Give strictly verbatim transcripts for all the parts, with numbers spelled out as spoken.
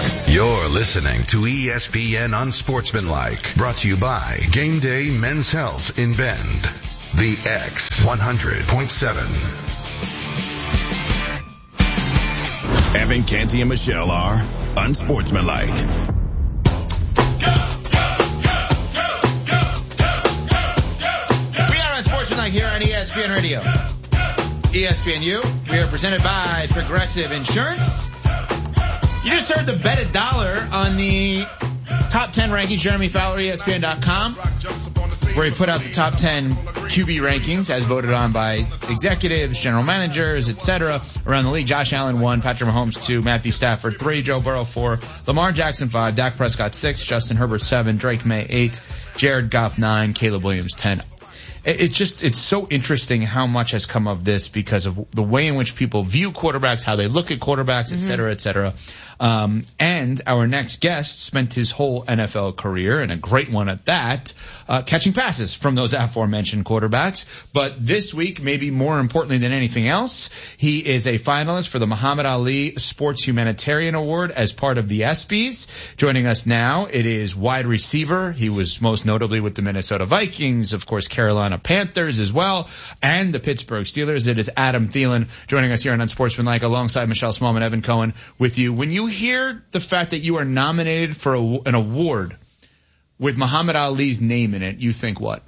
You're listening to E S P N Unsportsmanlike, brought to you by Game Day Men's Health in Bend. The X one hundred point seven. Evan, Canty, and Michelle are Unsportsmanlike. We are Unsportsmanlike here on E S P N Radio. E S P N U. We are presented by Progressive Insurance. You just heard the bet a dollar on the top ten rankings, Jeremy Fowler, E S P N dot com, where he put out the top ten Q B rankings as voted on by executives, general managers, et cetera around the league. Josh Allen one, Patrick Mahomes two, Matthew Stafford three, Joe Burrow four, Lamar Jackson five, Dak Prescott six, Justin Herbert seven, Drake May eight, Jared Goff nine, Caleb Williams ten. It's just, it's so interesting how much has come of this because of the way in which people view quarterbacks, how they look at quarterbacks, et cetera, et cetera. Um, and our next guest spent his whole N F L career, and a great one at that, uh, catching passes from those aforementioned quarterbacks. But this week, maybe more importantly than anything else, he is a finalist for the Muhammad Ali Sports Humanitarian Award as part of the ESPYs. Joining us now, it is wide receiver. He was most notably with the Minnesota Vikings, of course, Carolina Panthers as well, and the Pittsburgh Steelers. It is Adam Thielen joining us here on Unsportsmanlike alongside Michelle Smallman, Evan Cohen with you. When you hear the fact that you are nominated for a, an award with Muhammad Ali's name in it, you think what?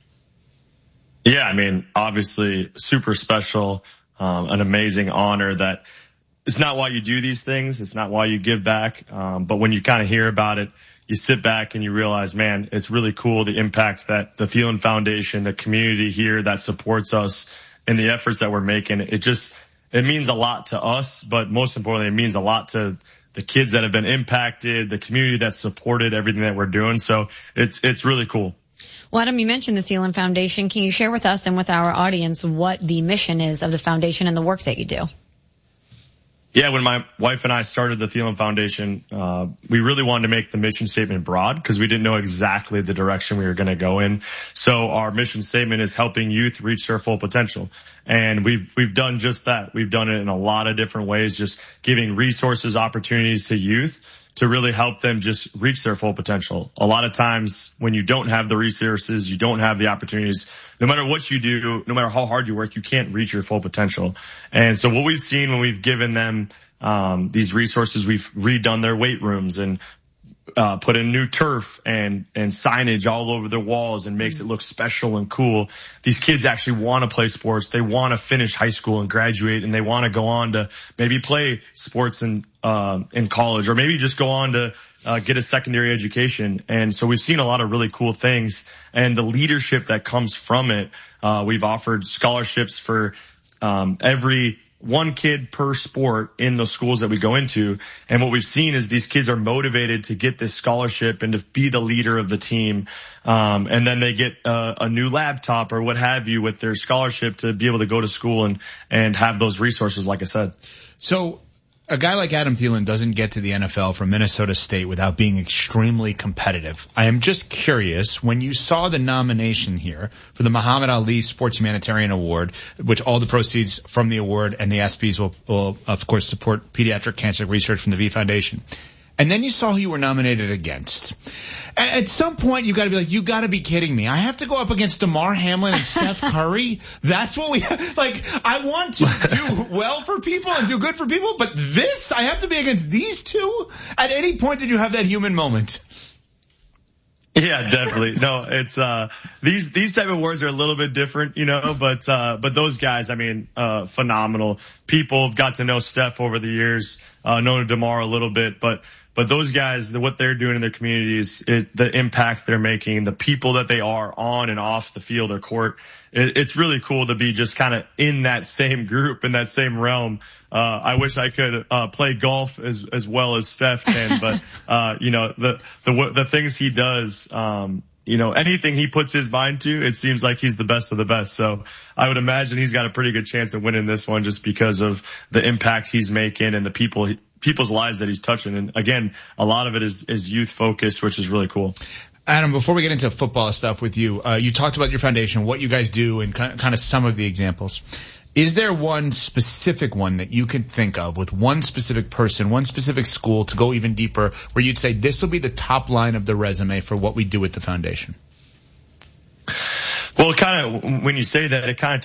Yeah, I mean, obviously super special, um, an amazing honor that it's not why you do these things. It's not why you give back. Um, but when you kind of hear about it, you sit back and you realize, man, it's really cool the impact that the Thielen Foundation, the community here that supports us in the efforts that we're making. It just, it means a lot to us, but most importantly, it means a lot to the kids that have been impacted, the community that supported everything that we're doing. So it's, it's really cool. Well, Adam, you mentioned the Thielen Foundation. Can you share with us and with our audience what the mission is of the foundation and the work that you do? Yeah, when my wife and I started the Thielen Foundation, uh, we really wanted to make the mission statement broad because we didn't know exactly the direction we were going to go in. So our mission statement is helping youth reach their full potential. And we've, we've done just that. We've done it in a lot of different ways, just giving resources, opportunities to youth to really help them just reach their full potential. A lot of times when you don't have the resources, you don't have the opportunities, no matter what you do, no matter how hard you work, you can't reach your full potential. And so what we've seen when we've given them um these resources, we've redone their weight rooms and uh put in new turf and and signage all over their walls and makes it look special and cool. These kids actually want to play sports. They want to finish high school and graduate, and they want to go on to maybe play sports in uh, in college, or maybe just go on to uh, get a secondary education. And so we've seen a lot of really cool things, and the leadership that comes from it. Uh we've offered scholarships for um every one kid per sport in the schools that we go into. And what we've seen is these kids are motivated to get this scholarship and to be the leader of the team. Um, and then they get a, a new laptop or what have you with their scholarship to be able to go to school and, and have those resources, like I said. So a guy like Adam Thielen doesn't get to the N F L from Minnesota State without being extremely competitive. I am just curious, when you saw the nomination here for the Muhammad Ali Sports Humanitarian Award, which all the proceeds from the award and the ESPYs will, will of course support pediatric cancer research from the V Foundation, and then you saw who you were nominated against. At some point, you got to be like, you got to be kidding me. I have to go up against DeMar Hamlin and Steph Curry? That's what we – like, I want to do well for people and do good for people, but this, I have to be against these two? At any point did you have that human moment? Yeah, definitely. No, it's, uh, these, these type of awards are a little bit different, you know, but, uh, but those guys, I mean, uh, phenomenal. People have got to know Steph over the years, uh, known DeMar a little bit, but, but those guys, what they're doing in their communities, it, the impact they're making, the people that they are on and off the field or court, it, it's really cool to be just kind of in that same group, in that same realm. Uh, I wish I could, uh, play golf as, as well as Steph can, but, uh, you know, the, the, the things he does, um, you know, anything he puts his mind to, it seems like he's the best of the best. So I would imagine he's got a pretty good chance of winning this one just because of the impact he's making and the people, people's lives that he's touching. And again, a lot of it is, is youth focused, which is really cool. Adam, before we get into football stuff with you, uh, you talked about your foundation, what you guys do, and kind of some of the examples. Is there one specific one that you could think of with one specific person, one specific school to go even deeper where you'd say this will be the top line of the resume for what we do at the foundation? Well, kind of, when you say that, it kind of